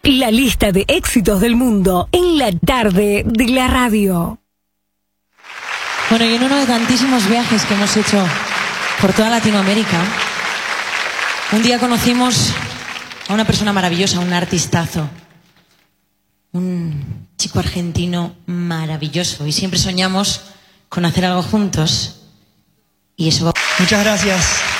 La lista de éxitos del mundo en la tarde de la radio. Bueno, y en uno de tantísimos viajes que hemos hecho por toda Latinoamérica, un día conocimos a una persona maravillosa, un artistazo, un chico argentino maravilloso, y siempre soñamos con hacer algo juntos, y eso. Muchas gracias.